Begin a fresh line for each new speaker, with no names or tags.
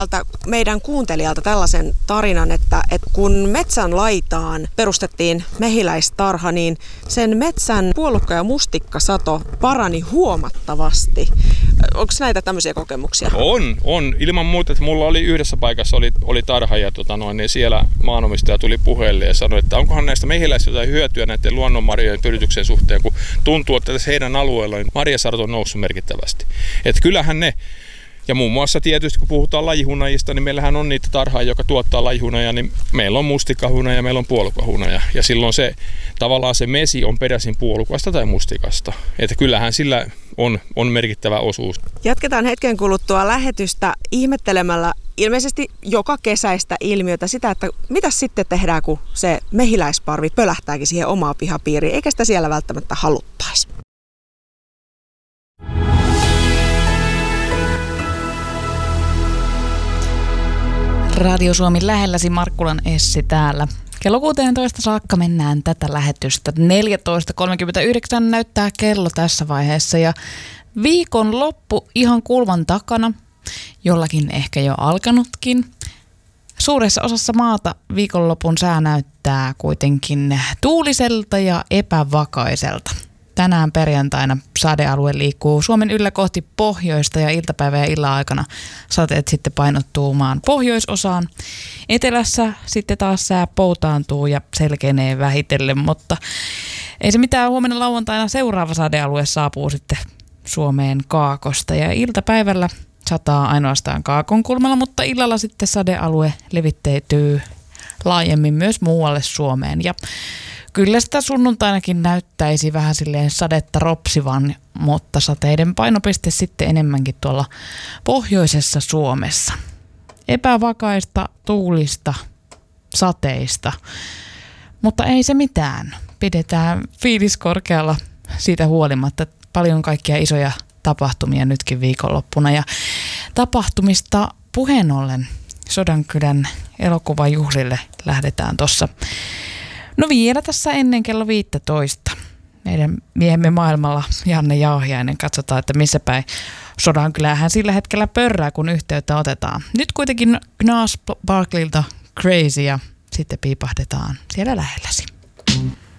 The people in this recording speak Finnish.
Meidän kuuntelijalta tällaisen tarinan, että kun metsän laitaan perustettiin mehiläistarha, niin sen metsän puolukka- ja mustikkasato parani huomattavasti. Onko näitä tämmöisiä kokemuksia?
On. Ilman muuta, että mulla oli yhdessä paikassa oli tarha ja niin siellä maanomistaja tuli puheelle ja sanoi, että onkohan näistä mehiläisistä jotain hyötyä näiden luonnonmarjojen pyrityksen suhteen, kun tuntuu, että tässä heidän alueellaan marjasarjat on noussut merkittävästi. Että kyllähän ne. Ja muun muassa tietysti, kun puhutaan lajihunajista, niin meillähän on niitä tarhaa, joka tuottaa lajihunajia, niin meillä on mustikkahunaja ja meillä on puolukkahunaja. Ja silloin tavallaan se mesi on peräisin puolukasta tai mustikasta. Että kyllähän sillä on merkittävä osuus.
Jatketaan hetken kuluttua lähetystä ihmettelemällä ilmeisesti joka kesäistä ilmiötä sitä, että mitä sitten tehdään, kun se mehiläisparvi pölähtääkin siihen omaan pihapiiriin, eikä sitä siellä välttämättä haluttaisi.
Radio Suomi lähelläsi, Markkulan Essi täällä. Kello 16 saakka mennään tätä lähetystä. 14.39 näyttää kello tässä vaiheessa ja viikon loppu ihan kulman takana, jollakin ehkä jo alkanutkin. Suuressa osassa maata viikonlopun sää näyttää kuitenkin tuuliselta ja epävakaiselta. Tänään perjantaina sadealue liikkuu Suomen yllä kohti pohjoista ja iltapäivä ja illan aikana sateet sitten painottuu maan pohjoisosaan. Etelässä sitten taas sää poutaantuu ja selkenee vähitellen, mutta ei se mitään, huomenna lauantaina seuraava sadealue saapuu sitten Suomeen kaakosta ja iltapäivällä sataa ainoastaan kaakon kulmalla, mutta illalla sitten sadealue levitteytyy laajemmin myös muualle Suomeen ja kyllä sitä sunnuntainakin näyttäisi vähän silleen sadetta ropsivan, mutta sateiden painopiste sitten enemmänkin tuolla pohjoisessa Suomessa. Epävakaista, tuulista, sateista, mutta ei se mitään. Pidetään fiilis korkealla siitä huolimatta. Paljon kaikkia isoja tapahtumia nytkin viikonloppuna ja tapahtumista puheen ollen Sodankylän elokuvajuhlille lähdetään tuossa. No vielä tässä ennen kello 15. Meidän miehemme maailmalla Janne Jauhiainen, katsotaan, että missä päin Sodankylähän sillä hetkellä pörrää, kun yhteyttä otetaan. Nyt kuitenkin Gnarls Barkleylta Crazy ja sitten piipahdetaan siellä lähelläsi.